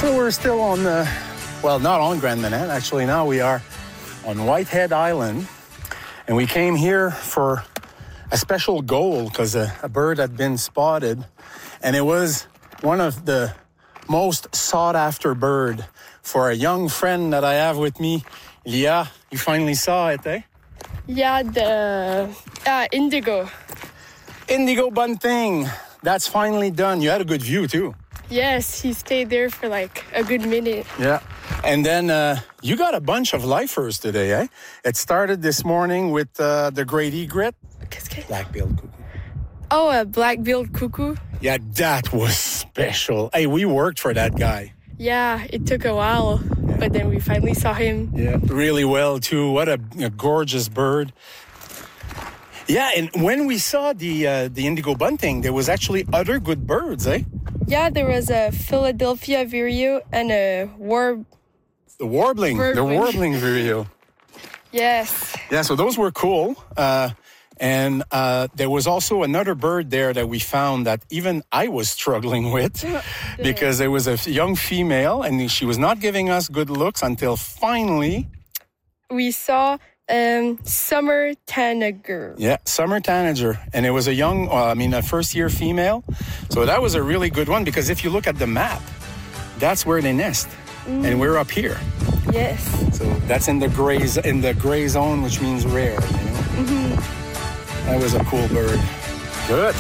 So we're still on not on Grand Manan. Actually, now we are on Whitehead Island. And we came here for a special goal because a bird had been spotted. And it was one of the most sought-after bird for a young friend that I have with me. Leah, you finally saw it, eh? Yeah, the indigo. Indigo bunting. That's finally done. You had a good view, too. Yes, he stayed there for like a good minute. Yeah. And then you got a bunch of lifers today, eh? It started this morning with the great egret. Black-billed cuckoo. Oh, a black-billed cuckoo? Yeah, that was special. Hey, we worked for that guy. Yeah, it took a while, but then we finally saw him. Yeah, really well, too. What a gorgeous bird. Yeah, and when we saw the indigo bunting, there was actually other good birds, eh? Yeah, there was a Philadelphia vireo and a The warbling vireo. Yes. Yeah, so those were cool. And there was also another bird there that we found that even I was struggling with because there was a young female and she was not giving us good looks until finally we saw summer tanager. Yeah, summer tanager. And it was a first-year female. So that was a really good one because if you look at the map, that's where they nest. And we're up here. Yes. So that's in the gray zone, which means rare, you know? Mm-hmm. That was a cool bird. Good.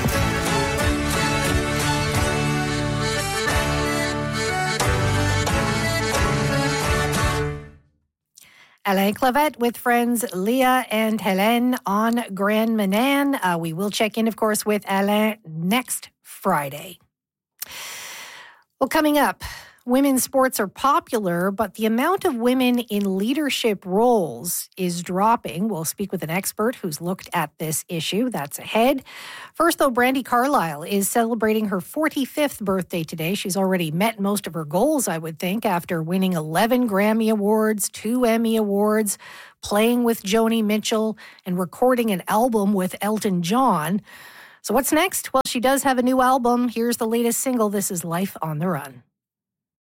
Alain Clavette with friends Leah and Helene on Grand Manan. We will check in, of course, with Alain next Friday. Well, coming up, women's sports are popular, but the amount of women in leadership roles is dropping. We'll speak with an expert who's looked at this issue. That's ahead. First, though, Brandi Carlile is celebrating her 45th birthday today. She's already met most of her goals, I would think, after winning 11 Grammy Awards, 2 Emmy Awards, playing with Joni Mitchell, and recording an album with Elton John. So what's next? Well, she does have a new album. Here's the latest single. This is Life on the Run.